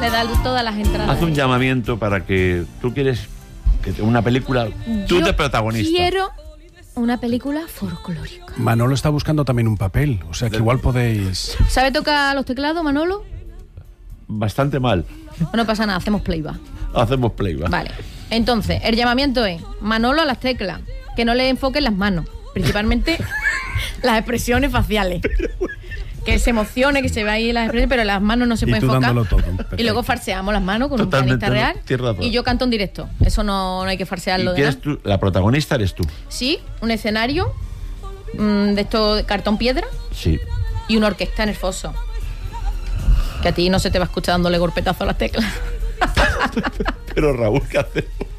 Le da todas las entradas. Haz un llamamiento para que tú quieres que una película, tú de protagonista. Quiero una película folclórica. Manolo está buscando también un papel, o sea que igual podéis... ¿Sabe tocar los teclados, Manolo? Bastante mal. No pasa nada, hacemos playback. Hacemos playback. Vale. Entonces, el llamamiento es Manolo a las teclas, que no le enfoquen las manos, principalmente las expresiones faciales. Que se emocione, que se vea ahí las expresiones, pero las manos no se pueden enfocar. Todo, y luego farseamos las manos con Totalmente, un pianista real. no, Y yo canto en directo. Eso no hay que farsearlo. ¿Y qué eres tú? La protagonista eres tú. Sí, un escenario de esto de cartón piedra. Sí. Y una orquesta en el foso. Que a ti no se te va a escuchar dándole golpetazo a las teclas. Pero Raúl, ¿qué hacemos?